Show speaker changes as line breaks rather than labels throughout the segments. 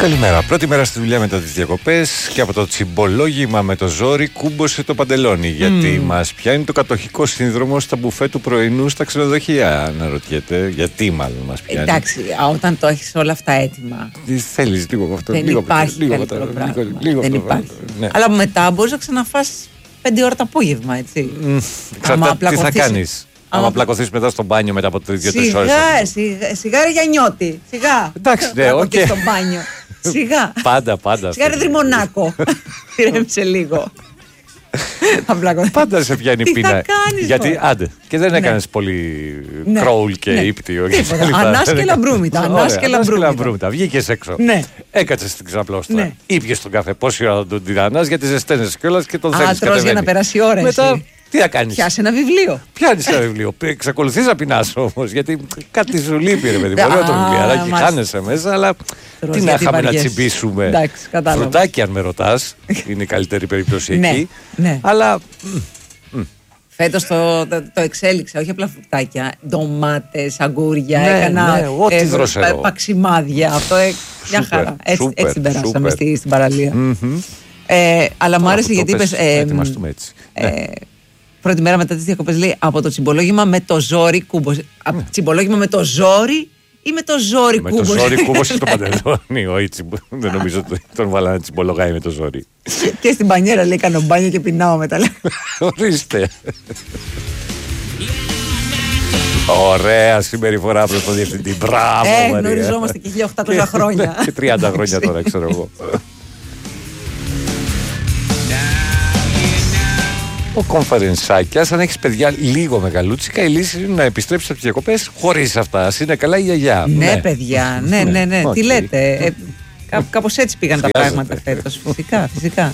Καλημέρα. Πρώτη μέρα στη δουλειά μετά τις διακοπές και από το τσιμπολόγημα με το ζόρι κούμποσε το παντελόνι. Γιατί μας πιάνει το κατοχικό σύνδρομο στα μπουφέ του πρωινού στα ξενοδοχεία. Αναρωτιέται, γιατί μάλλον μας πιάνει.
Εντάξει, όταν το έχεις όλα αυτά έτοιμα.
Θέλεις λίγο από αυτό.
Δεν υπάρχει καλύτερο πράγμα. Δεν υπάρχει.
Ναι.
Αλλά μετά μπορείς να ξαναφάς 5 ώρα το απόγευμα, έτσι.
Ξέρετε τι θα κάνεις. Άμα πλακωθείς μετά στο μπάνιο μετά από 2-3 ώρες.
Σιγά ρε Γιαννιώτη. Σιγά.
Εντάξει, ναι, οκ.
Στο μπάνιο. Σιγά.
Πάντα.
Σιγά ρε Δρυμονάκο. Ηρέμησε λίγο.
Πάντα σε πιάνει πείνα.
Τι θα κάνεις,
γιατί άντε. Και δεν έκανες πολύ κρόουλ και ύπτιο.
Ανάσκελα μπρούμητα.
Βγήκες έξω. Έκατσες στην ξαπλώστρα. Ήπιες τον καφέ. Πόση ώρα τον τυραννάς γιατί ζεσταίνεσαι κιόλας και τον θέλεις κατεβαίνει.
Τρως για να περάσει η ώρα.
Μετά τι θα κάνεις.
Πιάσε ένα βιβλίο.
Πιάνεις ένα βιβλίο. Εξακολουθείς να πεινάς όμως. Γιατί κάτι σου λείπει, ρε παιδί. Ωραίο το βιβλιαράκι, χάνεσαι μέσα, αλλά τι να είχαμε να τσιμπήσουμε. Φρουτάκι, αν με ρωτάς, είναι η καλύτερη περίπτωση εκεί. Αλλά.
Φέτος το εξέλιξα, όχι απλά φρουτάκια, ντομάτες, αγκούρια, έκανα παξιμάδια. Αυτό μια χαρά. Έτσι την περάσαμε στην παραλία. Αλλά μου άρεσε γιατί είπες.
Ετοιμαστούμε έτσι.
Πρώτη μέρα μετά τις διακοπές, λέει, από το τσιμπολόγημα με το ζόρι κούμπος. Από το τσιμπολόγημα με το ζόρι ή με το ζόρι κούμπος.
Με το ζόρι κούμπος στο παντελόνι. Όχι, δεν νομίζω ότι τον βάλανε τσιμπολογάει με το ζόρι.
Και στην μπανιέρα, λέει, κάνω μπάνιο και πεινάω μετά.
Ορίστε. Ωραία συμπεριφορά προς τον διευθυντή. Μπράβο, Μαρία.
Γνωριζόμαστε και 1800 χρόνια.
Και 30 χρόνια τώρα, ξέρω εγώ. Ο κομφαρενσάκιας, αν έχεις παιδιά λίγο μεγαλούτσικα, η λύση είναι να επιστρέψεις από τις διακοπές χωρίς αυτά. Ας είναι καλά η γιαγιά.
Ναι, παιδιά, ναι. Τι λέτε. Κάπως έτσι πήγαν τα πράγματα φέτος. Φυσικά.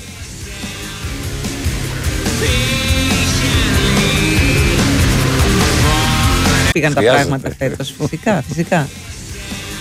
Πήγαν τα πράγματα φέτος. Φυσικά.